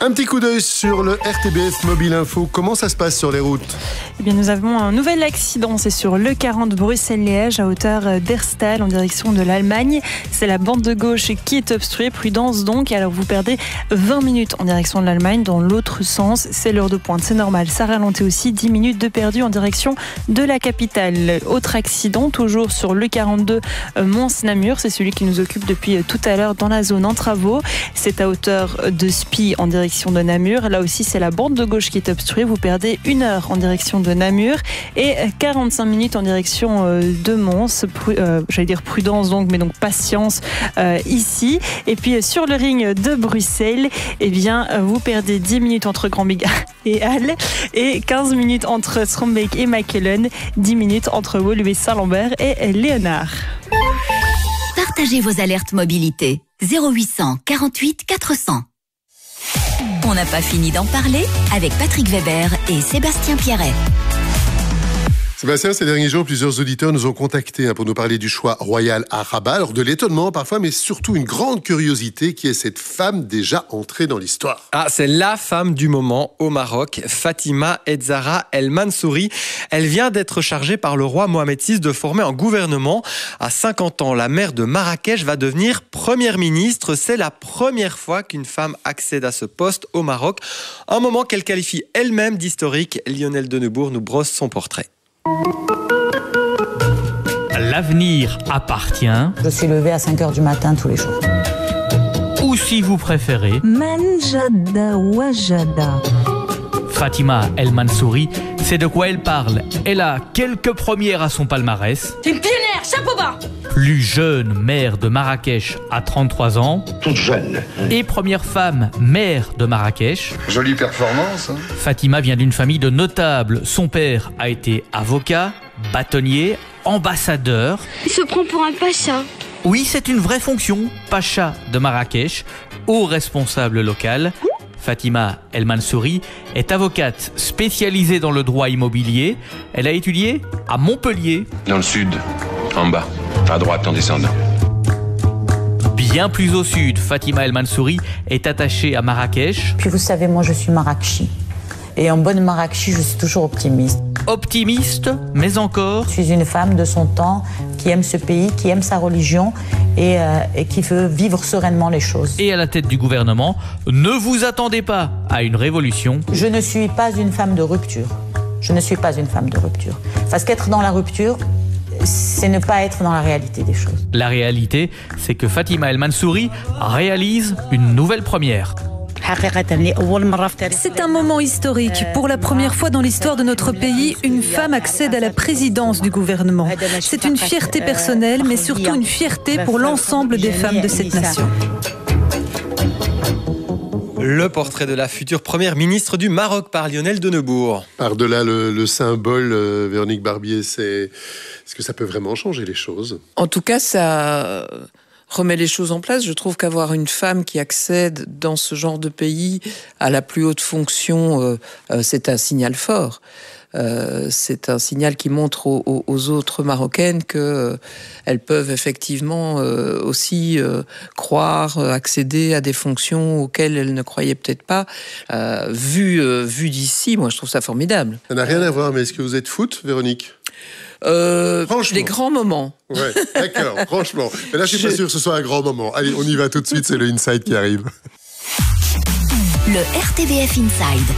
Un petit coup d'œil sur le RTBF Mobile Info. Comment ça se passe sur les routes ? Eh bien, nous avons un nouvel accident. C'est sur l'E40 Bruxelles-Liège à hauteur d'Herstal en direction de l'Allemagne. C'est la bande de gauche qui est obstruée. Prudence donc. Alors vous perdez 20 minutes en direction de l'Allemagne. Dans l'autre sens, c'est l'heure de pointe. C'est normal. Ça ralentit aussi. 10 minutes de perdu en direction de la capitale. Autre accident, toujours sur l'E42 Mons-Namur. C'est celui qui nous occupe depuis tout à l'heure dans la zone en travaux. C'est à hauteur de Spie en direction de Namur. Là aussi, c'est la bande de gauche qui est obstruée. Vous perdez 1 heure en direction de Namur et 45 minutes en direction de Mons. J'allais dire prudence donc, mais donc patience ici. Et puis sur le ring de Bruxelles, eh bien, vous perdez 10 minutes entre Grand-Bigard et Halle et 15 minutes entre Strombeek et Makelen, 10 minutes entre Woluwe Saint-Lambert et Léonard. Partagez vos alertes mobilité. 0800 48 400. On n'a pas fini d'en parler avec Patrick Weber et Sébastien Pierret. Sébastien, ces derniers jours, plusieurs auditeurs nous ont contactés pour nous parler du choix royal à Rabat. Alors de l'étonnement parfois, mais surtout une grande curiosité qui est cette femme déjà entrée dans l'histoire. Ah, c'est la femme du moment au Maroc, Fatima Edzara El Mansouri. Elle vient d'être chargée par le roi Mohamed VI de former un gouvernement. À 50 ans, la maire de Marrakech va devenir première ministre. C'est la première fois qu'une femme accède à ce poste au Maroc. Un moment qu'elle qualifie elle-même d'historique. Lionel Denebourg nous brosse son portrait. L'avenir appartient. Je suis levée à 5h du matin tous les jours. Ou si vous préférez, Manjada Wajada. Fatima El Mansouri, c'est de quoi elle parle. Elle a quelques premières à son palmarès. T'es une pionnière, chapeau bas. Plus jeune maire de Marrakech à 33 ans. Toute jeune. Et première femme maire de Marrakech. Jolie performance. Fatima vient d'une famille de notables. Son père a été avocat, bâtonnier, ambassadeur. Il se prend pour un pacha. Oui, c'est une vraie fonction. Pacha de Marrakech, haut responsable local. Fatima El Mansouri est avocate spécialisée dans le droit immobilier. Elle a étudié à Montpellier. Dans le sud, en bas, à droite en descendant. Bien plus au sud, Fatima El Mansouri est attachée à Marrakech. Puis vous savez, moi je suis Marrakchi. Et en bonne Marrakchi, je suis toujours optimiste. Optimiste, mais encore. Je suis une femme de son temps qui aime ce pays, qui aime sa religion et qui veut vivre sereinement les choses. Et à la tête du gouvernement, ne vous attendez pas à une révolution. Je ne suis pas une femme de rupture. Je ne suis pas une femme de rupture. Parce qu'être dans la rupture, c'est ne pas être dans la réalité des choses. La réalité, c'est que Fatima El Mansouri réalise une nouvelle première. C'est un moment historique. Pour la première fois dans l'histoire de notre pays, une femme accède à la présidence du gouvernement. C'est une fierté personnelle, mais surtout une fierté pour l'ensemble des femmes de cette nation. Le portrait de la future première ministre du Maroc par Lionel Denebourg. Par-delà le symbole, Véronique Barbier, est-ce que ça peut vraiment changer les choses ? En tout cas, ça remet les choses en place. Je trouve qu'avoir une femme qui accède dans ce genre de pays à la plus haute fonction, c'est un signal fort. C'est un signal qui montre aux autres Marocaines qu'elles peuvent effectivement aussi croire, accéder à des fonctions auxquelles elles ne croyaient peut-être pas. Vu d'ici, moi je trouve ça formidable. Ça n'a rien à voir, mais est-ce que vous êtes foot, Véronique ? Les grands moments. Ouais, d'accord, franchement. Mais là, je suis pas sûr que ce soit un grand moment. Allez, on y va tout de suite, c'est le Inside qui arrive. Le RTBF Inside.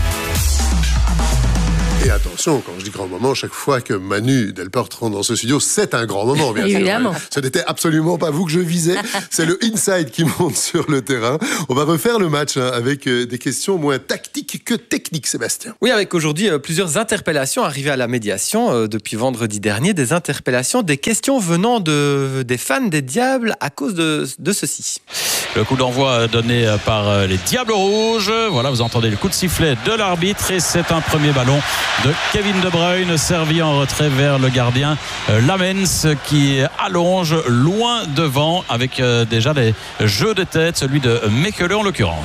Et attention, quand je dis grand moment, chaque fois que Manu Delporte rentre dans ce studio, c'est un grand moment, bien sûr. Évidemment. Ce n'était absolument pas vous que je visais. C'est le Inside qui monte sur le terrain. On va refaire le match avec des questions moins tactiques que techniques, Sébastien. Oui, avec aujourd'hui plusieurs interpellations arrivées à la médiation depuis vendredi dernier. Des interpellations, des questions venant des fans des Diables à cause de ceci. Le coup d'envoi donné par les Diables Rouges. Voilà, vous entendez le coup de sifflet de l'arbitre et c'est un premier ballon de Kevin De Bruyne servi en retrait vers le gardien Lamens qui allonge loin devant avec déjà des jeux de tête, celui de Mekele en l'occurrence.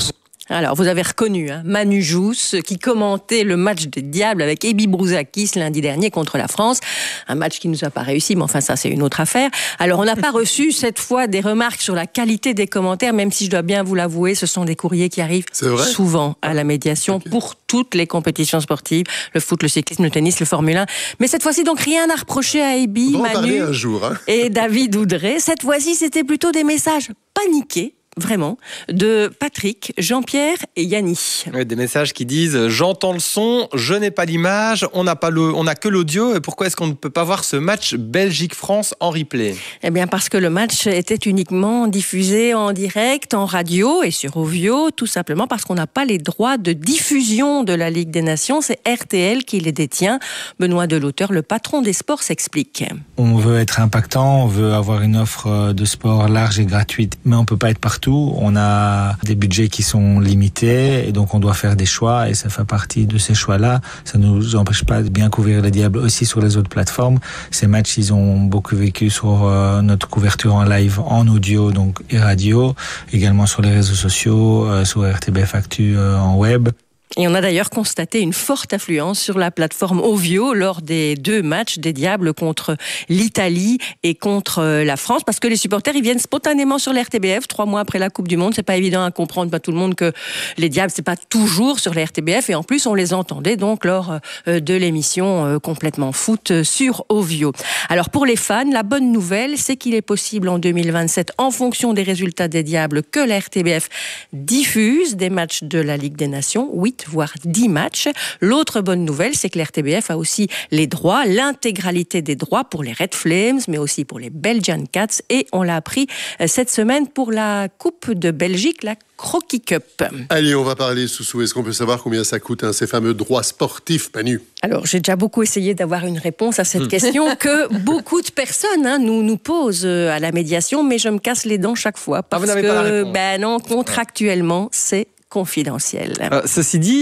Alors, vous avez reconnu Manu Jousse qui commentait le match des Diables avec Ebi Brouzakis lundi dernier contre la France. Un match qui nous a pas réussi, mais enfin ça c'est une autre affaire. Alors, on n'a pas reçu cette fois des remarques sur la qualité des commentaires, même si je dois bien vous l'avouer, ce sont des courriers qui arrivent souvent à la médiation pour toutes les compétitions sportives, le foot, le cyclisme, le tennis, le Formule 1. Mais cette fois-ci, donc rien à reprocher à Ebi, Manu un jour, et David Oudré. Cette fois-ci, c'était plutôt des messages paniqués, vraiment, de Patrick, Jean-Pierre et Yanni. Ouais, des messages qui disent « J'entends le son, je n'ai pas l'image, on n'a que l'audio, et pourquoi est-ce qu'on ne peut pas voir ce match Belgique-France en replay ?» Eh bien, parce que le match était uniquement diffusé en direct, en radio et sur Ovio, tout simplement parce qu'on n'a pas les droits de diffusion de la Ligue des Nations. C'est RTL qui les détient. Benoît Delauteur, le patron des sports, s'explique. On veut être impactant, on veut avoir une offre de sport large et gratuite, mais on ne peut pas être partout. On a des budgets qui sont limités et donc on doit faire des choix et ça fait partie de ces choix-là. Ça ne nous empêche pas de bien couvrir les Diables aussi sur les autres plateformes. Ces matchs, ils ont beaucoup vécu sur notre couverture en live, en audio donc et radio, également sur les réseaux sociaux, sur RTBF Actu en web. Et on a d'ailleurs constaté une forte affluence sur la plateforme Ovio lors des 2 matchs des Diables contre l'Italie et contre la France, parce que les supporters ils viennent spontanément sur l'RTBF 3 mois après la Coupe du Monde. C'est pas évident à comprendre, pas tout le monde, que les Diables c'est pas toujours sur l'RTBF, et en plus on les entendait donc lors de l'émission complètement foot sur Ovio. Alors pour les fans, la bonne nouvelle c'est qu'il est possible en 2027, en fonction des résultats des Diables, que la RTBF diffuse des matchs de la Ligue des Nations, 8 voire 10 matchs. L'autre bonne nouvelle, c'est que l'RTBF a aussi les droits, l'intégralité des droits pour les Red Flames, mais aussi pour les Belgian Cats, et on l'a appris cette semaine pour la Coupe de Belgique, la Croquis Cup. Allez, on va parler, Soussou. Est-ce qu'on peut savoir combien ça coûte, ces fameux droits sportifs, Manu? Alors, j'ai déjà beaucoup essayé d'avoir une réponse à cette question que beaucoup de personnes nous posent à la médiation, mais je me casse les dents chaque fois parce vous n'avez pas la réponse. Non, contractuellement, c'est confidentiel. Ceci dit,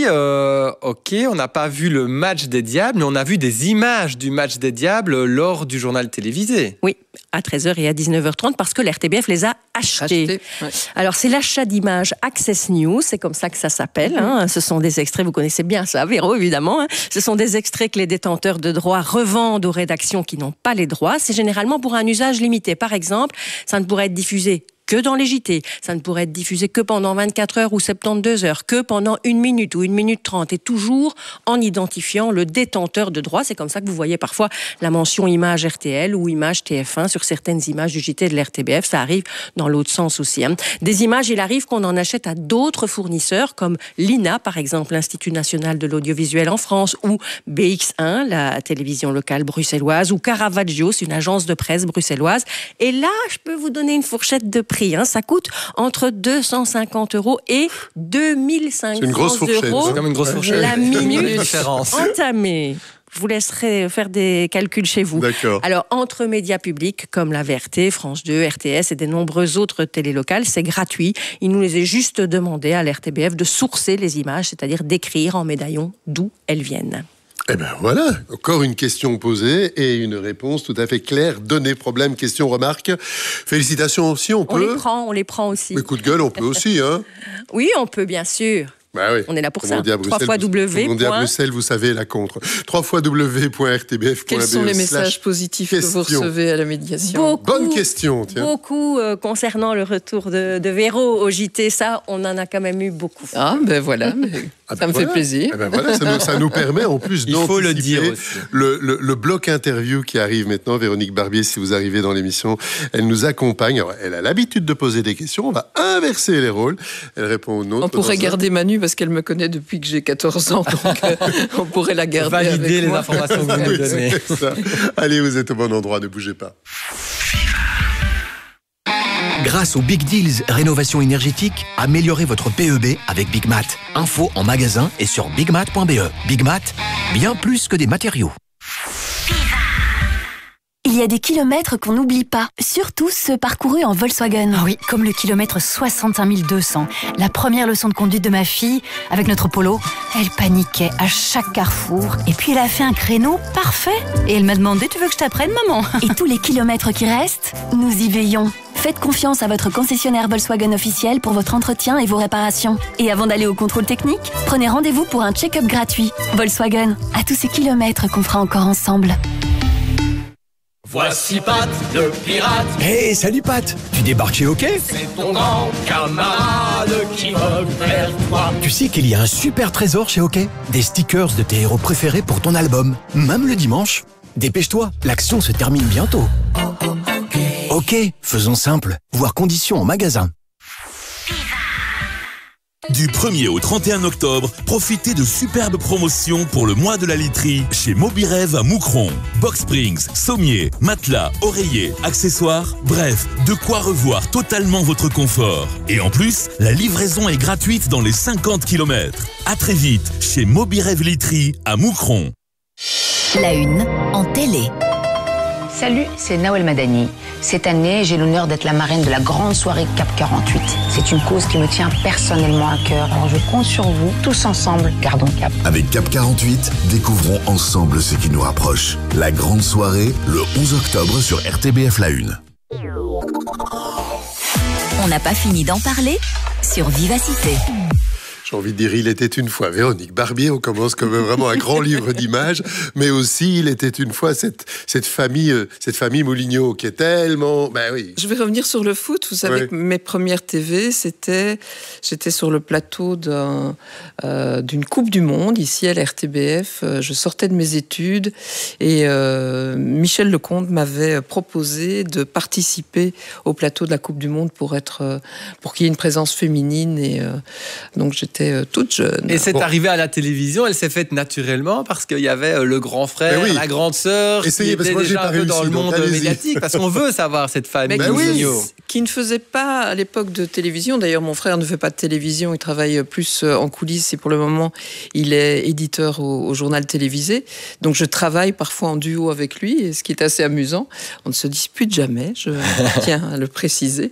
ok, on n'a pas vu le match des Diables, mais on a vu des images du match des Diables lors du journal télévisé. Oui, à 13h et à 19h30, parce que l'RTBF les a achetés. Ouais. Alors, c'est l'achat d'images Access News, c'est comme ça que ça s'appelle. Ce sont des extraits, vous connaissez bien ça, Véro, évidemment. Ce sont des extraits que les détenteurs de droits revendent aux rédactions qui n'ont pas les droits. C'est généralement pour un usage limité. Par exemple, ça ne pourrait être diffusé que dans les JT. Ça ne pourrait être diffusé que pendant 24 heures ou 72 heures, que pendant 1 minute ou 1 minute 30, et toujours en identifiant le détenteur de droit. C'est comme ça que vous voyez parfois la mention image RTL ou image TF1 sur certaines images du JT de l'RTBF. Ça arrive dans l'autre sens aussi. Des images, il arrive qu'on en achète à d'autres fournisseurs, comme l'INA, par exemple, l'Institut National de l'Audiovisuel en France, ou BX1, la télévision locale bruxelloise, ou Caravaggio, c'est une agence de presse bruxelloise. Et là, je peux vous donner une fourchette de prix. Ça coûte entre 250 € et 2500 €. C'est une grosse fourchette. C'est comme une grosse fourchette. La minute entamée. Je vous laisserai faire des calculs chez vous. D'accord. Alors, entre médias publics comme la VRT, France 2, RTS et des nombreuses autres télés locales, c'est gratuit. Il nous est juste demandé à l'RTBF de sourcer les images, c'est-à-dire d'écrire en médaillon d'où elles viennent. Eh bien voilà, encore une question posée et une réponse tout à fait claire, donnée, problème, question, remarque. Félicitations aussi, on peut. On les prend aussi. Mais coup de gueule, on peut aussi, Oui, on peut bien sûr. Bah oui. On est là pour ça. 3 fois W. On dit à Bruxelles, vous savez la contre. 3 fois W.rtbf.be. Quels sont les messages positifs que vous recevez à la médiation? Bonne question, tiens. Beaucoup concernant le retour de Véro au JT. Ça, on en a quand même eu beaucoup. Ah, ben voilà. Ça me fait plaisir. Eh ben voilà, ça nous permet en plus d'anticiper. Il faut le dire aussi. Le bloc interview qui arrive maintenant. Véronique Barbier, si vous arrivez dans l'émission, elle nous accompagne. Alors, elle a l'habitude de poser des questions. On va inverser les rôles. Elle répond aux nôtres. On pourrait garder Manu parce qu'elle me connaît depuis que j'ai 14 ans. Donc on pourrait la garder. Valider les moi. informations que vous nous donnez. Allez, vous êtes au bon endroit, ne bougez pas. Grâce aux Big Deals Rénovation énergétique, améliorez votre PEB avec Big Mat. Info en magasin et sur bigmat.be. Big Mat, bien plus que des matériaux. Il y a des kilomètres qu'on n'oublie pas, surtout ceux parcourus en Volkswagen. Ah oui, comme le kilomètre 65 200. La première leçon de conduite de ma fille, avec notre Polo, elle paniquait à chaque carrefour. Et puis elle a fait un créneau parfait. Et elle m'a demandé, tu veux que je t'apprenne, maman? Et tous les kilomètres qui restent, nous y veillons. Faites confiance à votre concessionnaire Volkswagen officiel pour votre entretien et vos réparations. Et avant d'aller au contrôle technique, prenez rendez-vous pour un check-up gratuit. Volkswagen, à tous ces kilomètres qu'on fera encore ensemble. Voici Pat, le pirate. Hey, salut Pat. Tu débarques chez Hockey? C'est ton grand camarade qui revient vers toi. Tu sais qu'il y a un super trésor chez Hockey? Des stickers de tes héros préférés pour ton album, même le dimanche. Dépêche-toi, l'action se termine bientôt. Ok, faisons simple. Voir conditions en magasin. Du 1er au 31 octobre, profitez de superbes promotions pour le mois de la literie chez Mobirev à Moucron. Box Springs, sommiers, matelas, oreillers, accessoires, bref, de quoi revoir totalement votre confort. Et en plus, la livraison est gratuite dans les 50 km. À très vite chez Mobirev Literie à Moucron. La une en télé. Salut, c'est Nawel Madani. Cette année, j'ai l'honneur d'être la marraine de la grande soirée CAP 48. C'est une cause qui me tient personnellement à cœur. Alors je compte sur vous, tous ensemble, gardons cap. Avec CAP 48, découvrons ensemble ce qui nous rapproche. La grande soirée, le 11 octobre sur RTBF La Une. On n'a pas fini d'en parler sur Vivacité. J'ai envie de dire, il était une fois. Véronique Barbier, on commence comme vraiment un grand livre d'images, mais aussi, il était une fois cette famille Moulignot qui est tellement... Ben oui. Je vais revenir sur le foot. Vous savez que mes premières TV, j'étais sur le plateau d'une Coupe du Monde, ici à l'RTBF. Je sortais de mes études et Michel Lecomte m'avait proposé de participer au plateau de la Coupe du Monde pour qu'il y ait une présence féminine. Et donc, j'étais toute jeune. Et c'est arrivé à la télévision, elle s'est faite naturellement parce qu'il y avait le grand frère, la grande sœur, qui était déjà un peu dans le monde médiatique, parce qu'on veut savoir cette famille. Qui ne faisait pas à l'époque de télévision. D'ailleurs, mon frère ne fait pas de télévision, il travaille plus en coulisses et pour le moment, il est éditeur au journal télévisé. Donc, je travaille parfois en duo avec lui, et ce qui est assez amusant. On ne se dispute jamais, je tiens à le préciser.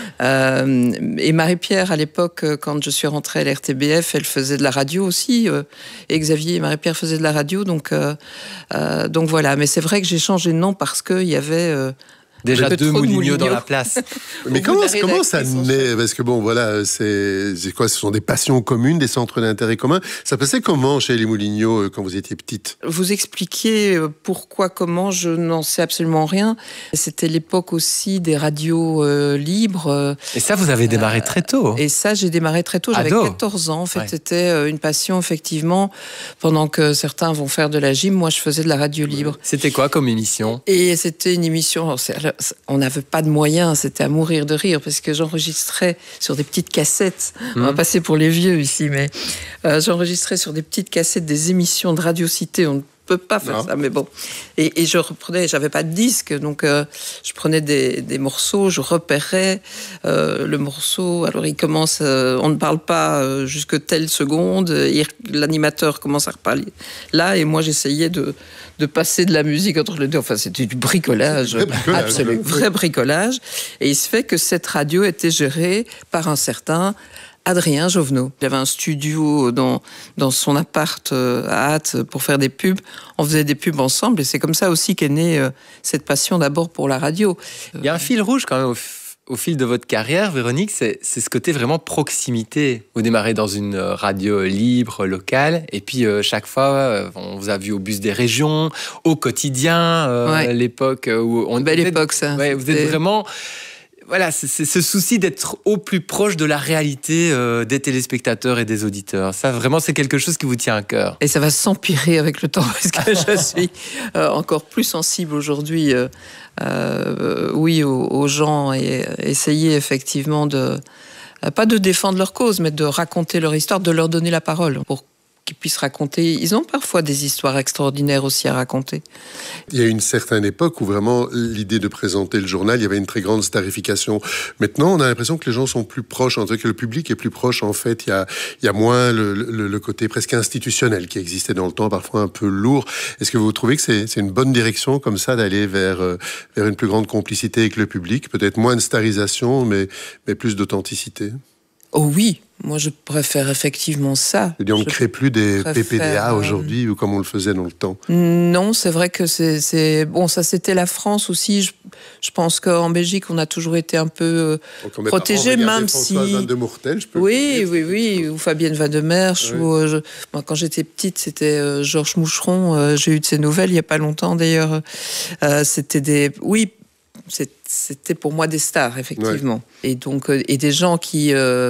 Et Marie-Pierre, à l'époque, quand je suis rentrée à l'RTBF, elle faisait de la radio aussi, et Xavier et Marie-Pierre faisaient de la radio, donc voilà. Mais c'est vrai que j'ai changé de nom parce qu'il y avait... déjà deux Moulignot dans la place. Mais comment ça naît? Parce que bon, voilà, c'est quoi? Ce sont des passions communes, des centres d'intérêt communs. Ça passait comment chez les Moulignot quand vous étiez petite? Vous expliquer pourquoi, comment, je n'en sais absolument rien. C'était l'époque aussi des radios libres. Et ça, vous avez démarré très tôt? Et ça, j'ai démarré très tôt. J'avais 14 ans. En fait, c'était une passion, effectivement. Pendant que certains vont faire de la gym, moi, je faisais de la radio libre. C'était quoi comme émission? Et c'était une émission... On n'avait pas de moyens, c'était à mourir de rire, parce que j'enregistrais sur des petites cassettes. On va passer pour les vieux ici, mais j'enregistrais sur des petites cassettes des émissions de Radio Cité. On ne peut pas faire ça, mais bon. Et je reprenais, j'avais pas de disque, donc je prenais des morceaux, je repérais le morceau. Alors il commence, on ne parle pas jusque telle seconde, l'animateur commence à reparler là, et moi j'essayais de passer de la musique entre les deux. Enfin, c'était du bricolage, absolu, vrai bricolage. Et il se fait que cette radio était gérée par un certain Adrien Jovenot. Il avait un studio dans son appart à Ath pour faire des pubs. On faisait des pubs ensemble, et c'est comme ça aussi qu'est née cette passion d'abord pour la radio. Il y a un fil rouge quand même au fil de votre carrière, Véronique, c'est ce côté vraiment proximité. Vous démarrez dans une radio libre, locale, et puis chaque fois, on vous a vu au bus des régions, au quotidien, l'époque où... Belle époque, ça. Ouais, vous êtes vraiment... Voilà, c'est ce souci d'être au plus proche de la réalité des téléspectateurs et des auditeurs. Ça, vraiment, c'est quelque chose qui vous tient à cœur. Et ça va s'empirer avec le temps, parce que je suis encore plus sensible aujourd'hui, aux gens, et essayer effectivement pas de défendre leur cause, mais de raconter leur histoire, de leur donner la parole pour qu'ils puissent raconter. Ils ont parfois des histoires extraordinaires aussi à raconter. Il y a une certaine époque où vraiment l'idée de présenter le journal, il y avait une très grande starification. Maintenant, on a l'impression que les gens sont plus proches, en tout cas que le public est plus proche. En fait, il y a moins le côté presque institutionnel qui existait dans le temps, parfois un peu lourd. Est-ce que vous trouvez que c'est une bonne direction comme ça d'aller vers une plus grande complicité avec le public, peut-être moins de starisation, mais plus d'authenticité? Oh oui, moi je préfère effectivement ça. On ne crée plus des PPDA aujourd'hui ou comme on le faisait dans le temps. Non, c'est vrai que c'est bon. Ça, c'était la France aussi. Je pense qu'en Belgique, on a toujours été un peu protégés, même si. Françoise Van de Mourtel, je peux. Oui, ou Fabienne Van de Merch. Oui. Moi, quand j'étais petite, c'était Georges Moucheron. J'ai eu de ses nouvelles il y a pas longtemps d'ailleurs. C'était des. Oui. C'était pour moi des stars, effectivement. Ouais. Et donc, et des gens qui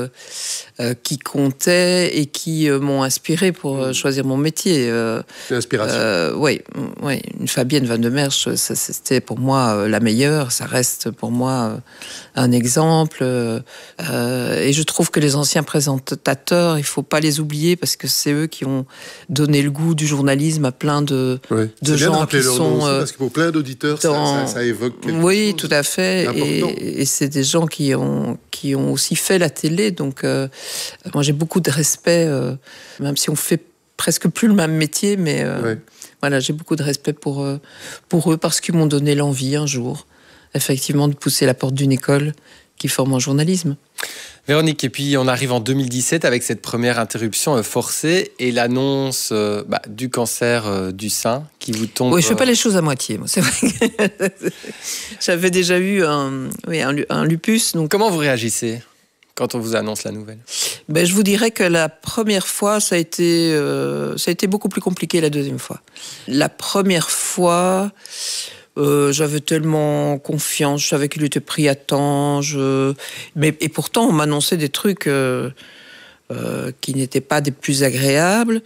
comptaient et qui m'ont inspiré pour choisir mon métier. L'inspiration. Oui. Une Fabienne Van de Merch, c'était pour moi la meilleure. Ça reste pour moi un exemple. Et je trouve que les anciens présentateurs, il ne faut pas les oublier parce que c'est eux qui ont donné le goût du journalisme à plein de gens qui sont... parce que pour plein d'auditeurs, ça évoque quelque chose. Oui, tout à fait. Et c'est des gens qui ont aussi fait la télé. Donc, moi, j'ai beaucoup de respect, même si on fait presque plus le même métier, mais voilà, j'ai beaucoup de respect pour eux parce qu'ils m'ont donné l'envie un jour, effectivement, de pousser la porte d'une école qui forme en journalisme. Véronique, et puis on arrive en 2017 avec cette première interruption forcée et l'annonce du cancer du sein qui vous tombe... Oui, je ne fais pas les choses à moitié, moi, c'est vrai. J'avais déjà eu un lupus. Donc... Comment vous réagissez quand on vous annonce la nouvelle? Je vous dirais que la première fois, ça a été beaucoup plus compliqué la deuxième fois. La première fois... j'avais tellement confiance, je savais qu'il était pris à temps, et pourtant on m'annonçait des trucs qui n'étaient pas des plus agréables.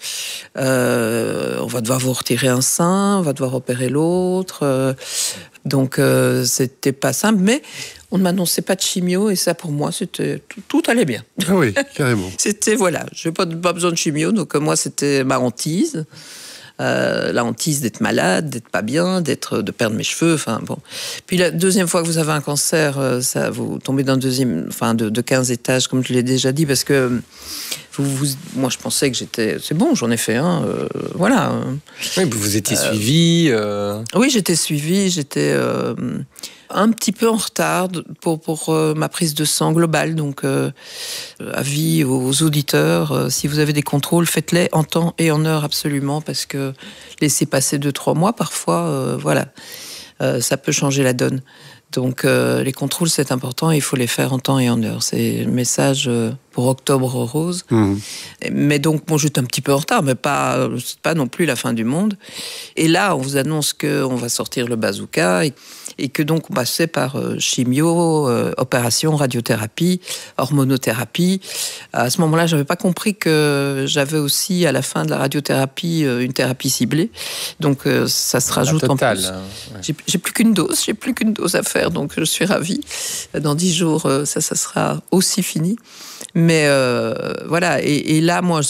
On va devoir vous retirer un sein, on va devoir opérer l'autre. Donc c'était pas simple, mais on ne m'annonçait pas de chimio et ça pour moi c'était tout allait bien. Ah oui, carrément. C'était j'ai pas besoin de chimio, donc moi c'était ma hantise. La hantise d'être malade, d'être pas bien, de perdre mes cheveux, enfin bon. Puis la deuxième fois que vous avez un cancer, ça vous tombez d'un de 15 étages, comme je l'ai déjà dit, parce que moi je pensais que c'est bon, j'en ai fait un, voilà. Oui, vous étiez suivi. Oui, j'étais suivi, j'étais un petit peu en retard pour ma prise de sang globale. Donc, avis aux auditeurs, si vous avez des contrôles, faites-les en temps et en heure absolument, parce que laisser passer 2-3 mois, parfois, ça peut changer la donne. Donc, les contrôles, c'est important et il faut les faire en temps et en heure. C'est le message pour Octobre Rose. Mmh. Mais donc, bon, j'étais un petit peu en retard, mais c'est pas non plus la fin du monde. Et là, on vous annonce qu'on va sortir le bazooka et que donc on passait par chimio, opération, radiothérapie, hormonothérapie. À ce moment-là, j'avais pas compris que j'avais aussi à la fin de la radiothérapie une thérapie ciblée. Donc ça se rajoute en plus. Ouais. J'ai plus qu'une dose à faire, donc je suis ravie. Dans 10 jours, ça sera aussi fini. Mais voilà, et là, moi,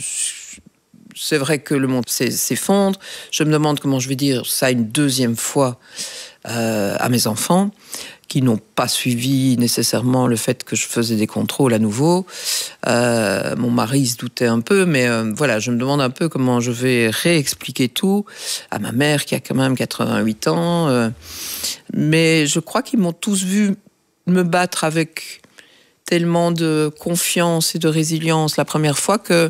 c'est vrai que le monde s'effondre. Je me demande comment je vais dire ça une deuxième fois à mes enfants, qui n'ont pas suivi nécessairement le fait que je faisais des contrôles à nouveau. Mon mari se doutait un peu, mais voilà, je me demande un peu comment je vais réexpliquer tout à ma mère qui a quand même 88 ans. Mais je crois qu'ils m'ont tous vu me battre avec tellement de confiance et de résilience la première fois que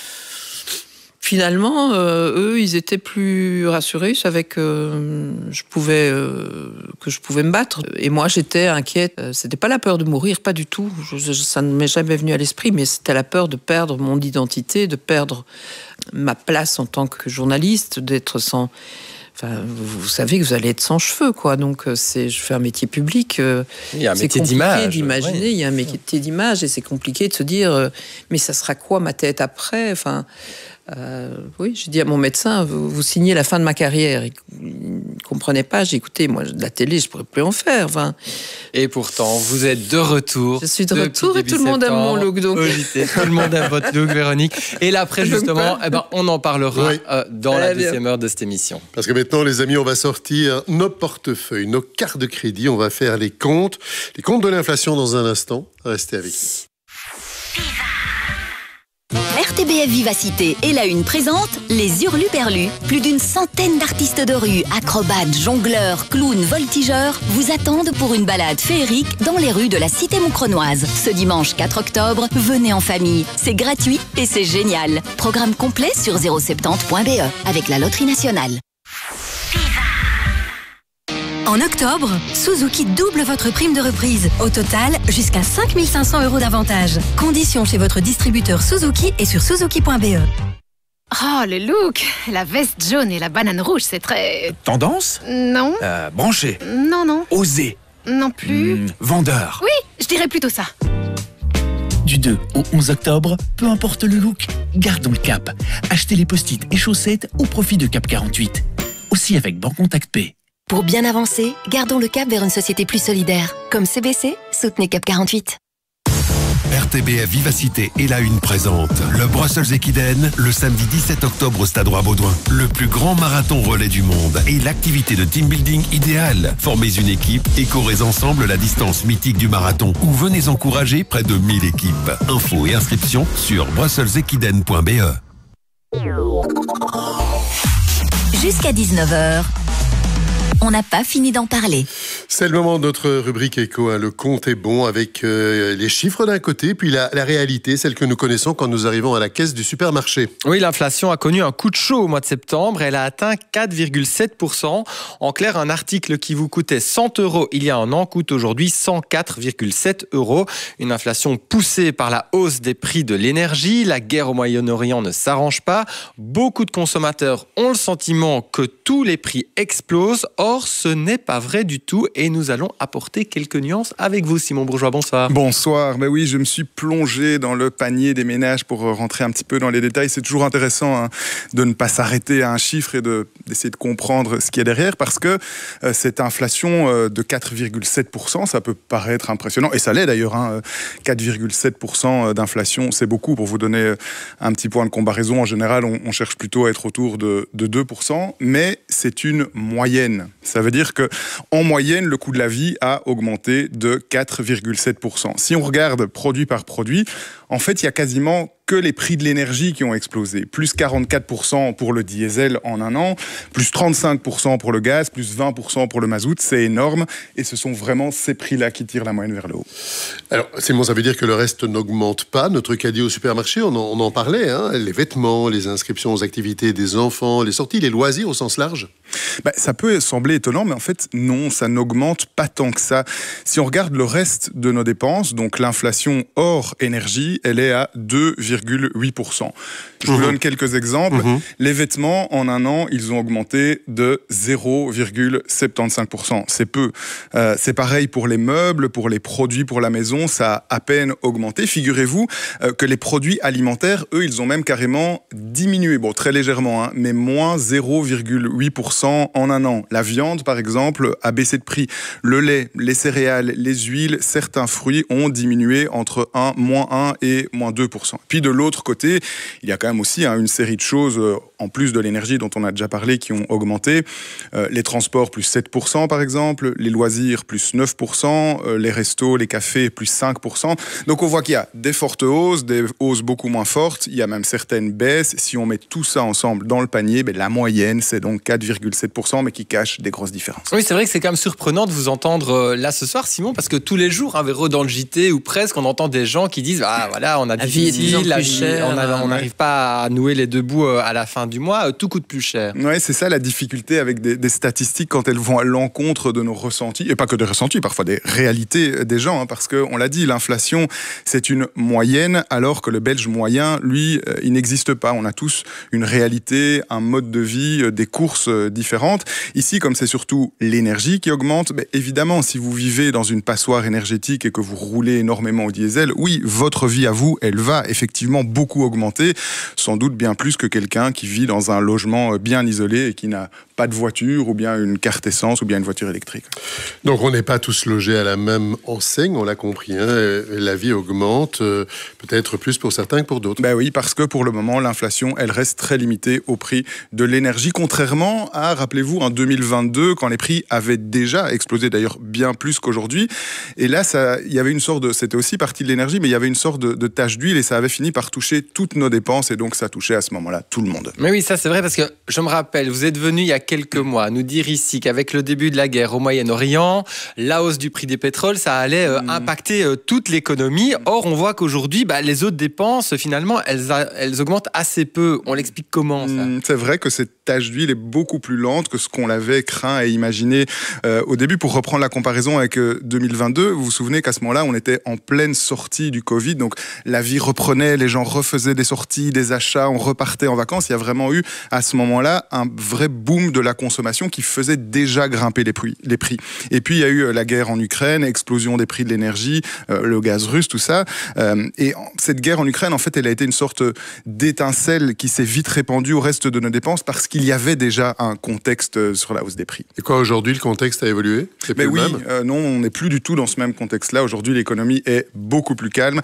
finalement, eux, ils étaient plus rassurés. Ils savaient que je pouvais me battre. Et moi, j'étais inquiète. C'était pas la peur de mourir, pas du tout. Ça ne m'est jamais venu à l'esprit, mais c'était la peur de perdre mon identité, de perdre ma place en tant que journaliste, d'être sans... Enfin, vous savez que vous allez être sans cheveux, quoi. Donc, je fais un métier public. Il y a un métier d'image. C'est compliqué d'imaginer. Oui. Il y a un métier d'image et c'est compliqué de se dire, mais ça sera quoi ma tête après ? Enfin, Oui, j'ai dit à mon médecin, vous signez la fin de ma carrière. Il ne comprenait pas. J'ai dit, écoutez, moi, de la télé, je ne pourrais plus en faire. Enfin... Et pourtant, vous êtes de retour. Je suis de retour et tout le monde aime mon look. Donc. Tout le monde aime votre look, Véronique. Et l'après, justement, on en parlera dans la deuxième heure de cette émission. Parce que maintenant, les amis, on va sortir nos portefeuilles, nos cartes de crédit. On va faire les comptes de l'inflation dans un instant. Restez avec nous. RTBF Vivacité et la Une présente les Hurluberlus. Plus d'une centaine d'artistes de rue, acrobates, jongleurs, clowns, voltigeurs vous attendent pour une balade féerique dans les rues de la cité moucronoise. Ce dimanche 4 octobre, venez en famille. C'est gratuit et c'est génial. Programme complet sur 070.be avec la Loterie Nationale. En octobre, Suzuki double votre prime de reprise. Au total, jusqu'à 5 500 € d'avantage. Conditions chez votre distributeur Suzuki et sur suzuki.be. Oh, le look! La veste jaune et la banane rouge, c'est très... Tendance? Non. Branché? Non. Osé? Non plus. Vendeur? Oui, je dirais plutôt ça. Du 2 au 11 octobre, peu importe le look, gardons le cap. Achetez les post-it et chaussettes au profit de Cap 48. Aussi avec Bancontact Pay. Pour bien avancer, gardons le cap vers une société plus solidaire. Comme CBC, soutenez Cap 48. RTBF Vivacité et la Une présente le Brussels Equiden le samedi 17 octobre au Stade Roi-Baudouin. Le plus grand marathon relais du monde et l'activité de team building idéale. Formez une équipe et courez ensemble la distance mythique du marathon ou venez encourager près de 1000 équipes. Infos et inscriptions sur brusselsequiden.be. Jusqu'à 19h. On n'a pas fini d'en parler. C'est le moment de notre rubrique éco. Le compte est bon avec les chiffres d'un côté, puis la réalité, celle que nous connaissons quand nous arrivons à la caisse du supermarché. Oui, l'inflation a connu un coup de chaud au mois de septembre. Elle a atteint 4,7%. En clair, un article qui vous coûtait 100 € il y a un an coûte aujourd'hui 104,7 €. Une inflation poussée par la hausse des prix de l'énergie. La guerre au Moyen-Orient ne s'arrange pas. Beaucoup de consommateurs ont le sentiment que tous les prix explosent. Or, ce n'est pas vrai du tout et nous allons apporter quelques nuances avec vous, Simon Bourgeois. Bonsoir. Bonsoir. Oui, je me suis plongé dans le panier des ménages pour rentrer un petit peu dans les détails. C'est toujours intéressant de ne pas s'arrêter à un chiffre et d'essayer de comprendre ce qu'il y a derrière parce que cette inflation de 4,7%, ça peut paraître impressionnant et ça l'est d'ailleurs. 4,7% d'inflation, c'est beaucoup. Pour vous donner un petit point de comparaison, en général, on cherche plutôt à être autour de 2%, mais c'est une moyenne. Ça veut dire qu'en moyenne, le coût de la vie a augmenté de 4,7%. Si on regarde produit par produit, en fait, il y a quasiment que les prix de l'énergie qui ont explosé. Plus 44% pour le diesel en un an, plus 35% pour le gaz, plus 20% pour le mazout. C'est énorme et ce sont vraiment ces prix-là qui tirent la moyenne vers le haut. Alors, Simon, ça veut dire que le reste n'augmente pas. Notre caddie au supermarché, on en parlait, les vêtements, les inscriptions aux activités des enfants, les sorties, les loisirs au sens large. Ça peut sembler étonnant, mais en fait, non, ça n'augmente pas tant que ça. Si on regarde le reste de nos dépenses, donc l'inflation hors énergie, elle est à 2,8%. Je vous donne quelques exemples. Les vêtements, en un an, ils ont augmenté de 0,75%. C'est peu. C'est pareil pour les meubles, pour les produits pour la maison, ça a à peine augmenté. Figurez-vous que les produits alimentaires, eux, ils ont même carrément diminué. Bon, très légèrement, mais moins 0,8% en un an. La viande, par exemple, a baissé de prix. Le lait, les céréales, les huiles, certains fruits ont diminué entre moins 1 et moins 2%. Puis de l'autre côté, il y a quand même aussi une série de choses, en plus de l'énergie dont on a déjà parlé, qui ont augmenté. Les transports, plus 7% par exemple. Les loisirs, plus 9%. Les restos, les cafés, plus 5%. Donc on voit qu'il y a des fortes hausses, des hausses beaucoup moins fortes. Il y a même certaines baisses. Si on met tout ça ensemble dans le panier, la moyenne, c'est donc 4,7%, mais qui cache des grosses différences. Oui, c'est vrai que c'est quand même surprenant de vous entendre là ce soir, Simon, parce que tous les jours, un Véro dans le JT ou presque, on entend des gens qui disent voilà, on a difficile, on n'arrive pas à nouer les deux bouts à la fin du mois, tout coûte plus cher. Oui, c'est ça la difficulté avec des statistiques quand elles vont à l'encontre de nos ressentis, et pas que des ressentis, parfois des réalités des gens, parce qu'on l'a dit, l'inflation, c'est une moyenne, alors que le Belge moyen, lui, il n'existe pas. On a tous une réalité, un mode de vie, des courses différentes. Ici, comme c'est surtout l'énergie qui augmente, évidemment, si vous vivez dans une passoire énergétique et que vous roulez énormément au diesel, oui, votre vie vous, elle va effectivement beaucoup augmenter, sans doute bien plus que quelqu'un qui vit dans un logement bien isolé et qui n'a pas de voiture ou bien une carte essence ou bien une voiture électrique. Donc on n'est pas tous logés à la même enseigne, on l'a compris, hein. La vie augmente, peut-être plus pour certains que pour d'autres. Ben oui, parce que pour le moment, l'inflation, elle reste très limitée au prix de l'énergie, contrairement à, rappelez-vous, en 2022, quand les prix avaient déjà explosé, d'ailleurs bien plus qu'aujourd'hui. Et là, il y avait une sorte de, c'était aussi partie de l'énergie, mais il y avait une sorte de tache d'huile et ça avait fini par toucher toutes nos dépenses et donc ça touchait à ce moment-là tout le monde. Mais oui, ça c'est vrai parce que je me rappelle, vous êtes venu il y a quelques mois nous dire ici qu'avec le début de la guerre au Moyen-Orient, la hausse du prix des pétroles, ça allait impacter toute l'économie. Or, on voit qu'aujourd'hui, les autres dépenses, finalement, elles augmentent assez peu. On l'explique comment, ça ? C'est vrai que cette tache d'huile est beaucoup plus lente que ce qu'on l'avait craint et imaginé au début. Pour reprendre la comparaison avec 2022, vous vous souvenez qu'à ce moment-là, on était en pleine sortie du Covid, donc la vie reprenait, les gens refaisaient des sorties, des achats, on repartait en vacances. Il y a vraiment eu, à ce moment-là, un vrai boom de la consommation qui faisait déjà grimper les prix. Et puis, il y a eu la guerre en Ukraine, explosion des prix de l'énergie, le gaz russe, tout ça. Et cette guerre en Ukraine, en fait, elle a été une sorte d'étincelle qui s'est vite répandue au reste de nos dépenses parce qu'il y avait déjà un contexte sur la hausse des prix. Et quoi, aujourd'hui, le contexte a évolué ? Mais oui, non, on n'est plus du tout dans ce même contexte-là. Aujourd'hui, l'économie est beaucoup plus calme.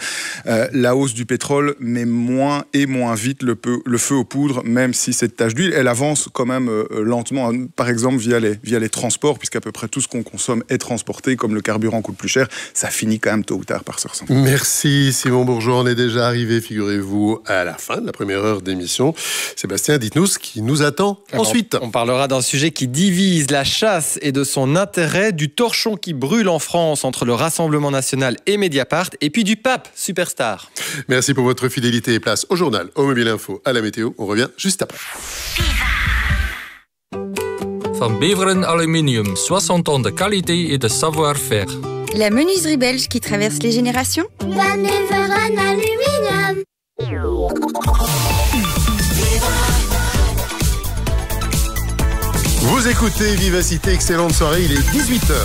La hausse du pétrole met moins et moins vite le feu aux poudres, même si cette tache d'huile, elle avance quand même lentement, par exemple via les transports, puisqu'à peu près tout ce qu'on consomme est transporté, comme le carburant coûte plus cher, ça finit quand même tôt ou tard par se ressentir. Merci Simon Bourgeois, on est déjà arrivé, figurez-vous, à la fin de la première heure d'émission. Sébastien, dites-nous ce qui nous attend ensuite. On parlera d'un sujet qui divise, la chasse et de son intérêt, du torchon qui brûle en France entre le Rassemblement National et Mediapart, et puis du pape superstar. Merci pour votre fidélité et place au journal, au Mobile Info, à la météo. On revient juste après. Van Beveren Aluminium, 60 ans de qualité et de savoir-faire. La menuiserie belge qui traverse les générations. Van Beveren Aluminium. Vous écoutez Vivacité, excellente soirée, il est 18h.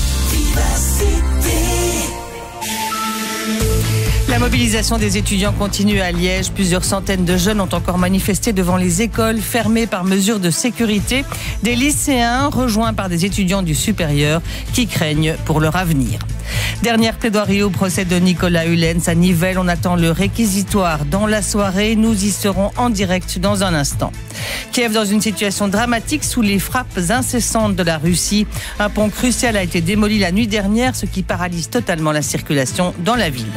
La mobilisation des étudiants continue à Liège. Plusieurs centaines de jeunes ont encore manifesté devant les écoles fermées par mesure de sécurité. Des lycéens rejoints par des étudiants du supérieur qui craignent pour leur avenir. Dernière plaidoirie au procès de Nicolas Hulens à Nivelles. On attend le réquisitoire dans la soirée. Nous y serons en direct dans un instant. Kiev dans une situation dramatique sous les frappes incessantes de la Russie. Un pont crucial a été démoli la nuit dernière, ce qui paralyse totalement la circulation dans la ville.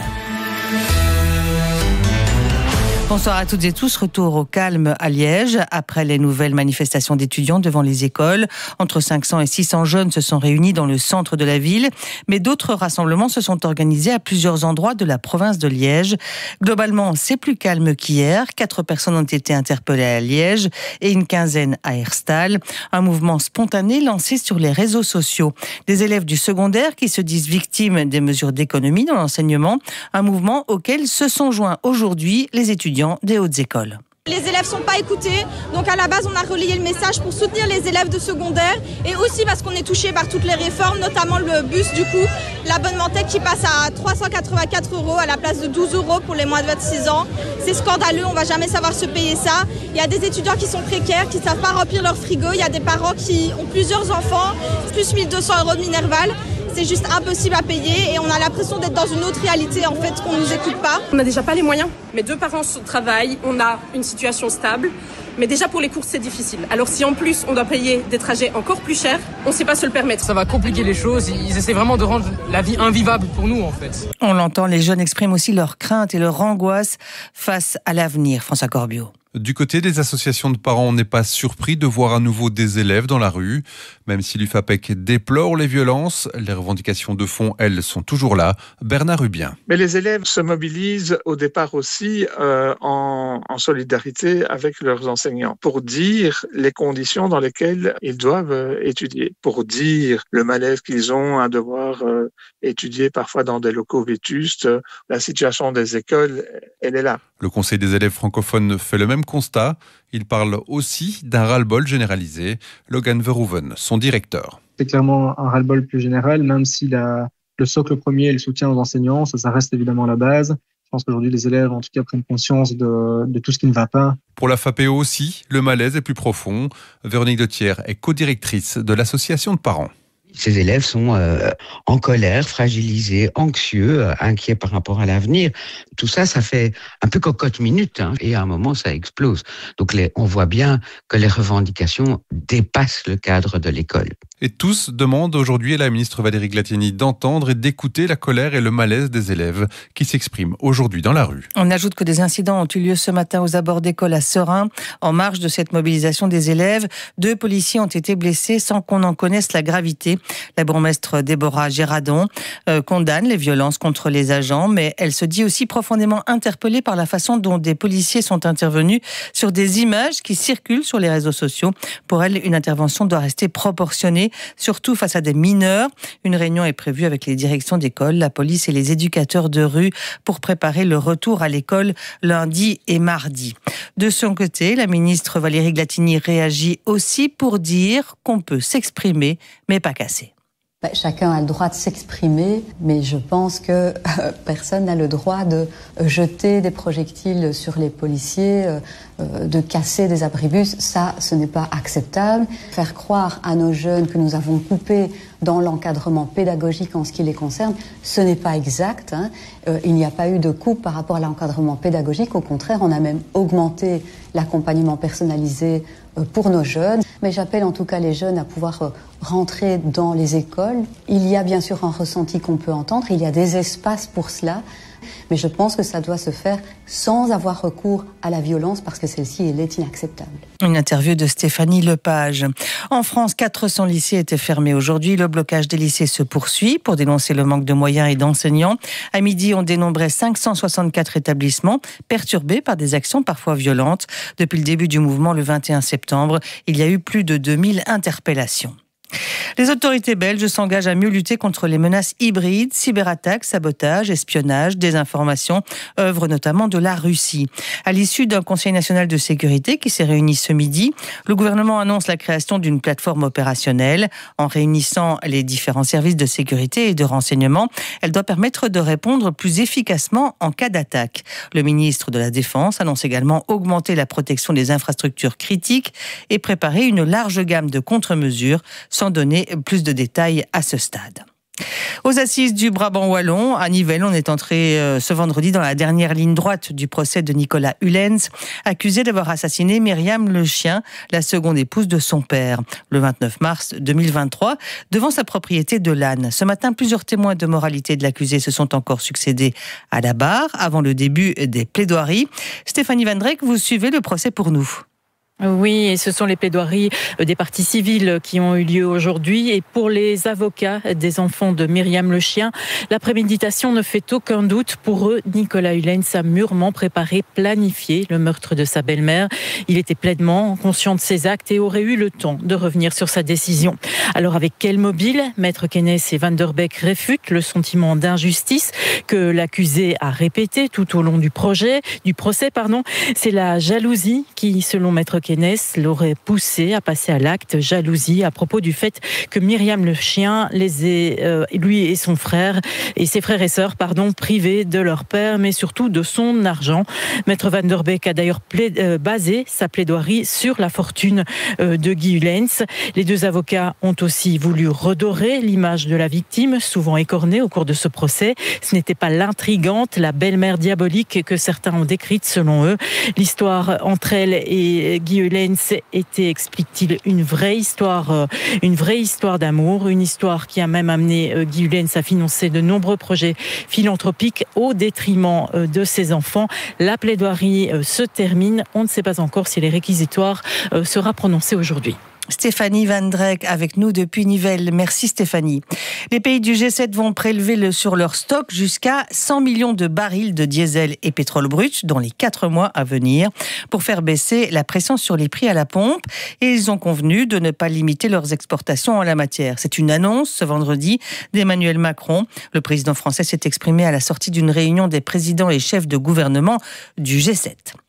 Bonsoir à toutes et tous. Retour au calme à Liège. Après les nouvelles manifestations d'étudiants devant les écoles, entre 500 et 600 jeunes se sont réunis dans le centre de la ville. Mais d'autres rassemblements se sont organisés à plusieurs endroits de la province de Liège. Globalement, c'est plus calme qu'hier. 4 personnes ont été interpellées à Liège et une quinzaine à Herstal. Un mouvement spontané lancé sur les réseaux sociaux. Des élèves du secondaire qui se disent victimes des mesures d'économie dans l'enseignement. Un mouvement auquel se sont joints aujourd'hui les étudiants des hautes écoles. Les élèves ne sont pas écoutés, donc à la base on a relayé le message pour soutenir les élèves de secondaire et aussi parce qu'on est touché par toutes les réformes, notamment le bus du coup, l'abonnement tech qui passe à 384 € à la place de 12 € pour les moins de 26 ans. C'est scandaleux, on ne va jamais savoir se payer ça. Il y a des étudiants qui sont précaires, qui ne savent pas remplir leur frigo, il y a des parents qui ont plusieurs enfants, plus 1200 € de Minerval. C'est juste impossible à payer et on a l'impression d'être dans une autre réalité en fait, qu'on ne nous écoute pas. On n'a déjà pas les moyens. Mes 2 parents travaillent, on a une situation stable. Mais déjà pour les courses c'est difficile. Alors si en plus on doit payer des trajets encore plus chers, on ne sait pas se le permettre. Ça va compliquer les choses, ils essaient vraiment de rendre la vie invivable pour nous en fait. On l'entend, les jeunes expriment aussi leur crainte et leur angoisse face à l'avenir. François Corbiot. Du côté des associations de parents, on n'est pas surpris de voir à nouveau des élèves dans la rue. Même si l'UFAPEC déplore les violences, les revendications de fond, elles, sont toujours là. Bernard Rubien. Mais les élèves se mobilisent au départ aussi en solidarité avec leurs enseignants pour dire les conditions dans lesquelles ils doivent étudier, pour dire le malaise qu'ils ont à devoir étudier parfois dans des locaux vétustes. La situation des écoles, elle est là. Le Conseil des élèves francophones fait le même constat. Il parle aussi d'un ras-le-bol généralisé. Logan Verhoeven, son directeur. C'est clairement un ras-le-bol plus général, même si le socle premier est le soutien aux enseignants, ça reste évidemment la base. pense qu'aujourd'hui, les élèves, en tout cas, prennent conscience de tout ce qui ne va pas. Pour la FAPEO aussi, le malaise est plus profond. Véronique de Thiers est co-directrice de l'association de parents. Ces élèves sont en colère, fragilisés, anxieux, inquiets par rapport à l'avenir. Tout ça, ça fait un peu cocotte minute, hein, et à un moment, ça explose. Donc, on voit bien que les revendications dépassent le cadre de l'école. Et tous demandent aujourd'hui à la ministre Valérie Glatieni d'entendre et d'écouter la colère et le malaise des élèves qui s'expriment aujourd'hui dans la rue. On ajoute que des incidents ont eu lieu ce matin aux abords d'école à Serein. En marge de cette mobilisation des élèves, 2 policiers ont été blessés sans qu'on en connaisse la gravité. La bourgmestre Déborah Girardon condamne les violences contre les agents, mais elle se dit aussi profondément interpellée par la façon dont des policiers sont intervenus sur des images qui circulent sur les réseaux sociaux. Pour elle, une intervention doit rester proportionnée, surtout face à des mineurs. Une réunion est prévue avec les directions d'école, la police et les éducateurs de rue pour préparer le retour à l'école lundi et mardi. De son côté, la ministre Valérie Glatieni réagit aussi pour dire qu'on peut s'exprimer, mais pas casser. Chacun a le droit de s'exprimer, mais je pense que personne n'a le droit de jeter des projectiles sur les policiers, de casser des abribus. Ça, ce n'est pas acceptable. Faire croire à nos jeunes que nous avons coupé dans l'encadrement pédagogique en ce qui les concerne, ce n'est pas exact. Il n'y a pas eu de coupe par rapport à l'encadrement pédagogique. Au contraire, on a même augmenté l'accompagnement personnalisé pour nos jeunes. Mais j'appelle en tout cas les jeunes à pouvoir rentrer dans les écoles. Il y a bien sûr un ressenti qu'on peut entendre, il y a des espaces pour cela, mais je pense que ça doit se faire sans avoir recours à la violence parce que celle-ci, elle est inacceptable. Une interview de Stéphanie Lepage. En France, 400 lycées étaient fermés aujourd'hui. Le blocage des lycées se poursuit pour dénoncer le manque de moyens et d'enseignants. À midi, on dénombrait 564 établissements perturbés par des actions parfois violentes. Depuis le début du mouvement, le 21 septembre, il y a eu plus de 2000 interpellations. Les autorités belges s'engagent à mieux lutter contre les menaces hybrides, cyberattaques, sabotage, espionnage, désinformation, œuvre notamment de la Russie. À l'issue d'un Conseil national de sécurité qui s'est réuni ce midi, le gouvernement annonce la création d'une plateforme opérationnelle. En réunissant les différents services de sécurité et de renseignement, elle doit permettre de répondre plus efficacement en cas d'attaque. Le ministre de la Défense annonce également augmenter la protection des infrastructures critiques et préparer une large gamme de contre-mesures, sans donner plus de détails à ce stade. Aux assises du Brabant wallon, à Nivelles, on est entré ce vendredi dans la dernière ligne droite du procès de Nicolas Hulens, accusé d'avoir assassiné Myriam Le Chien, la seconde épouse de son père, le 29 mars 2023, devant sa propriété de Lannes. Ce matin, plusieurs témoins de moralité de l'accusé se sont encore succédés à la barre avant le début des plaidoiries. Stéphanie Van Drek, vous suivez le procès pour nous. Oui, et ce sont les plaidoiries des parties civiles qui ont eu lieu aujourd'hui. Et pour les avocats des enfants de Myriam Le Chien, la préméditation ne fait aucun doute. Pour eux, Nicolas Hulens a mûrement préparé, planifié le meurtre de sa belle-mère. Il était pleinement conscient de ses actes et aurait eu le temps de revenir sur sa décision. Alors avec quel mobile? Maître Kennes et Van der Beek réfutent le sentiment d'injustice que l'accusé a répété tout au long du procès. C'est la jalousie qui, selon Maître Kennes, l'aurait poussé à passer à l'acte. Jalousie à propos du fait que Myriam Le Chien les ait, lui et son frère et ses frères et sœurs, privés de leur père, mais surtout de son argent. Maître Van der Beek a d'ailleurs basé sa plaidoirie sur la fortune de Guy Hulens. Les deux avocats ont aussi voulu redorer l'image de la victime, souvent écornée au cours de ce procès. Ce n'était pas l'intrigante, la belle-mère diabolique que certains ont décrite selon eux. L'histoire entre elle et Guy Hulens était, explique-t-il, une vraie histoire d'amour, une histoire qui a même amené Guy Hulens à financer de nombreux projets philanthropiques au détriment de ses enfants. La plaidoirie se termine. On ne sait pas encore si les réquisitoires sera prononcé aujourd'hui. Stéphanie Van Drek avec nous depuis Nivelles. Merci Stéphanie. Les pays du G7 vont prélever sur leur stock jusqu'à 100 millions de barils de diesel et pétrole brut dans les 4 mois à venir pour faire baisser la pression sur les prix à la pompe. Et ils ont convenu de ne pas limiter leurs exportations en la matière. C'est une annonce ce vendredi d'Emmanuel Macron. Le président français s'est exprimé à la sortie d'une réunion des présidents et chefs de gouvernement du G7.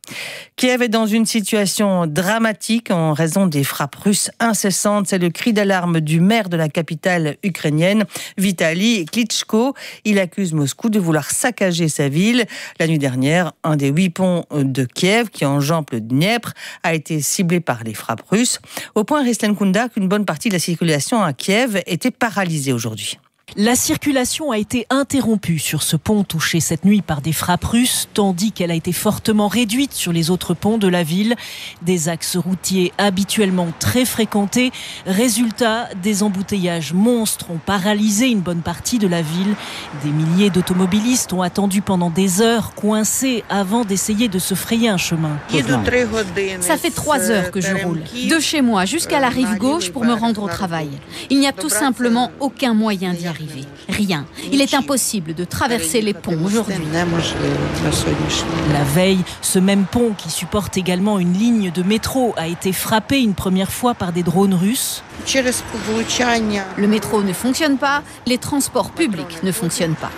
Kiev est dans une situation dramatique en raison des frappes russes incessantes. C'est le cri d'alarme du maire de la capitale ukrainienne, Vitali Klitschko. Il accuse Moscou de vouloir saccager sa ville. La nuit dernière, un des 8 ponts de Kiev, qui enjambe le Dniepr, a été ciblé par les frappes russes. Au point, Rislen Kunda, qu'une bonne partie de la circulation à Kiev était paralysée aujourd'hui. La circulation a été interrompue sur ce pont touché cette nuit par des frappes russes, tandis qu'elle a été fortement réduite sur les autres ponts de la ville. Des axes routiers habituellement très fréquentés. Résultat, des embouteillages monstres ont paralysé une bonne partie de la ville. Des milliers d'automobilistes ont attendu pendant des heures, coincés, avant d'essayer de se frayer un chemin. Ça fait 3 heures que je roule, de chez moi jusqu'à la rive gauche pour me rendre au travail. Il n'y a tout simplement aucun moyen d'y arriver. Rien. Il est impossible de traverser les ponts aujourd'hui. La veille, ce même pont qui supporte également une ligne de métro a été frappé une première fois par des drones russes. Le métro ne fonctionne pas, les transports publics ne fonctionnent pas.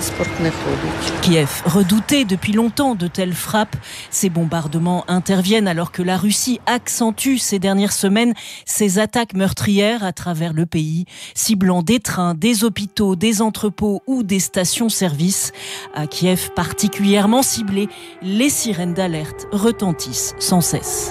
Kiev redoutait depuis longtemps de telles frappes. Ces bombardements interviennent alors que la Russie accentue ces dernières semaines ses attaques meurtrières à travers le pays, ciblant des trains, des hôpitaux, des entrepôts ou des stations-service. À Kiev particulièrement ciblé, les sirènes d'alerte retentissent sans cesse.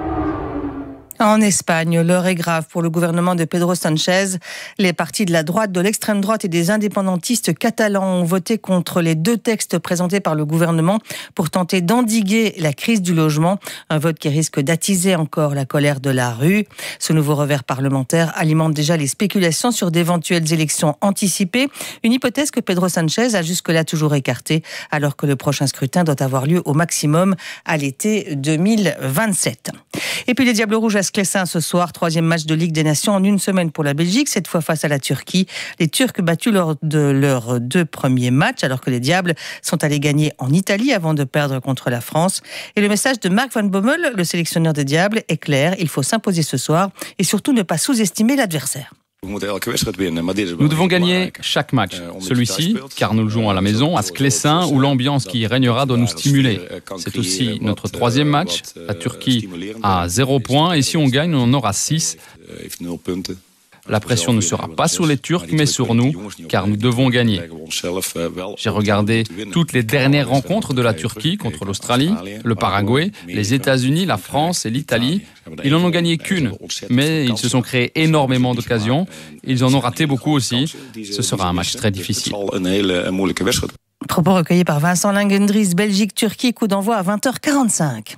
En Espagne, l'heure est grave pour le gouvernement de Pedro Sánchez. Les partis de la droite, de l'extrême droite et des indépendantistes catalans ont voté contre les 2 textes présentés par le gouvernement pour tenter d'endiguer la crise du logement. Un vote qui risque d'attiser encore la colère de la rue. Ce nouveau revers parlementaire alimente déjà les spéculations sur d'éventuelles élections anticipées. Une hypothèse que Pedro Sánchez a jusque-là toujours écartée, alors que le prochain scrutin doit avoir lieu au maximum à l'été 2027. Et puis les Diables Rouges à Sclessin ce soir, 3e match de Ligue des Nations en une semaine pour la Belgique, cette fois face à la Turquie. Les Turcs battus lors de leurs 2 premiers matchs, alors que les Diables sont allés gagner en Italie avant de perdre contre la France. Et le message de Mark Van Bommel, le sélectionneur des Diables, est clair. Il faut s'imposer ce soir et surtout ne pas sous-estimer l'adversaire. Nous devons gagner chaque match. Celui-ci, car nous le jouons à la maison, à Sclessin, où l'ambiance qui y régnera doit nous stimuler. C'est aussi notre 3e match. La Turquie a 0 points et si on gagne, on en aura 6. La pression ne sera pas sur les Turcs, mais sur nous, car nous devons gagner. J'ai regardé toutes les dernières rencontres de la Turquie contre l'Australie, le Paraguay, les États-Unis, la France et l'Italie. Ils n'en ont gagné qu'une, mais ils se sont créés énormément d'occasions. Ils en ont raté beaucoup aussi. Ce sera un match très difficile. Propos recueillis par Vincent Langendries, Belgique-Turquie, coup d'envoi à 20h45.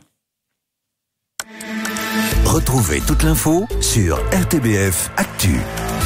Retrouvez toute l'info sur RTBF Actu.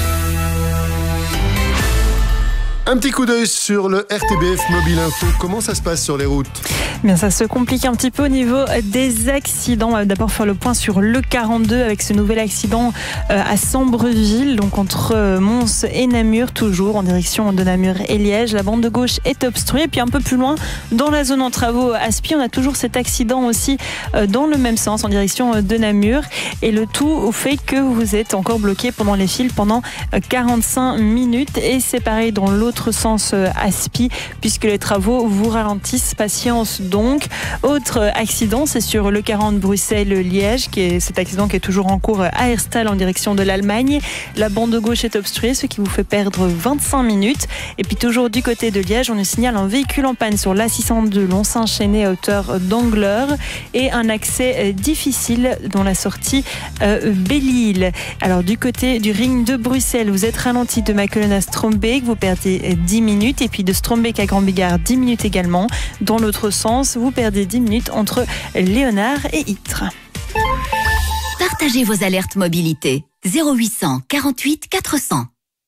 Un petit coup d'œil sur le RTBF Mobile Info. Comment ça se passe sur les routes ? Bien, ça se complique un petit peu au niveau des accidents. On va d'abord faire le point sur le 42 avec ce nouvel accident à Sambreville, donc entre Mons et Namur, toujours en direction de Namur et Liège. La bande de gauche est obstruée. Et puis un peu plus loin, dans la zone en travaux à Spie, on a toujours cet accident aussi dans le même sens, en direction de Namur. Et le tout fait que vous êtes encore bloqué pendant les files pendant 45 minutes. Et c'est pareil dans l'autre sens à Spie, puisque les travaux vous ralentissent. Patience donc. Autre accident, c'est sur le 40 Bruxelles-Liège, cet accident qui est toujours en cours à Herstal en direction de l'Allemagne. La bande de gauche est obstruée, ce qui vous fait perdre 25 minutes. Et puis toujours du côté de Liège, on nous signale un véhicule en panne sur l'A602 Lons-Saint-Chénet à hauteur d'Angleur et un accès difficile dans la sortie Belle-Île. Alors du côté du ring de Bruxelles, vous êtes ralenti de Mechelen à Strombeek, vous perdez 10 minutes, et puis de Strombeek à Grand Bigard 10 minutes également. Dans l'autre sens, vous perdez 10 minutes entre Léonard et Ytre. Partagez vos alertes mobilité 0800 48 400.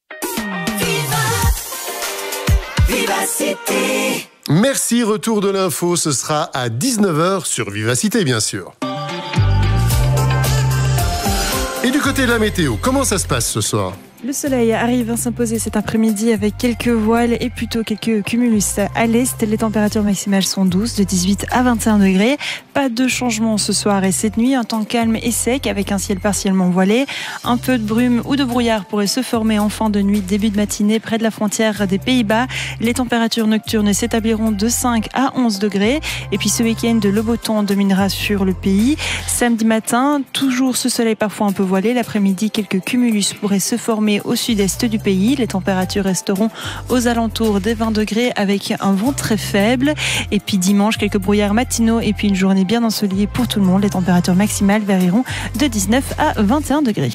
Vivacité. Merci, retour de l'info, ce sera à 19h sur Vivacité bien sûr. Et du côté de la météo, comment ça se passe ce soir ? Le soleil arrive à s'imposer cet après-midi avec quelques voiles et plutôt quelques cumulus à l'est. Les températures maximales sont douces, de 18 à 21 degrés. Pas de changement ce soir et cette nuit. Un temps calme et sec avec un ciel partiellement voilé. Un peu de brume ou de brouillard pourrait se former en fin de nuit, début de matinée près de la frontière des Pays-Bas. Les températures nocturnes s'établiront de 5 à 11 degrés. Et puis ce week-end, le beau temps dominera sur le pays. Samedi matin, toujours ce soleil parfois un peu voilé. L'après-midi, quelques cumulus pourraient se former au sud-est du pays. Les températures resteront aux alentours des 20 degrés avec un vent très faible. Et puis dimanche, quelques brouillards matinaux et puis une journée bien ensoleillée pour tout le monde. Les températures maximales varieront de 19 à 21 degrés.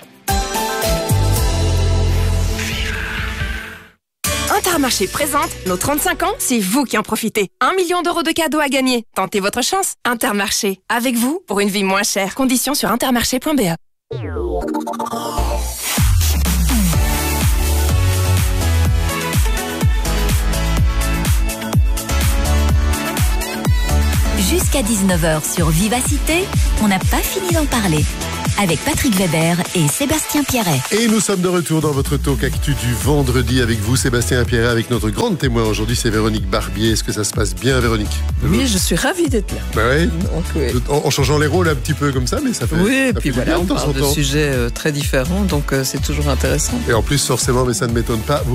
Intermarché présente nos 35 ans, c'est vous qui en profitez. 1 million d'euros de cadeaux à gagner. Tentez votre chance. Intermarché, avec vous pour une vie moins chère. Conditions sur intermarché.be. Jusqu'à 19h sur Vivacité, on n'a pas fini d'en parler. Avec Patrick Weber et Sébastien Pierret. Et nous sommes de retour dans votre talk actu du vendredi avec vous, Sébastien Pierret, avec notre grande témoin aujourd'hui, c'est Véronique Barbier. Est-ce que ça se passe bien, Véronique? Oui, je suis ravie d'être là. Bah ouais. Donc, oui. En changeant les rôles un petit peu comme ça, mais ça fait. Oui, et ça puis fait voilà, bien on parle de sujets très différents, donc c'est toujours intéressant. Et en plus, forcément, mais ça ne m'étonne pas.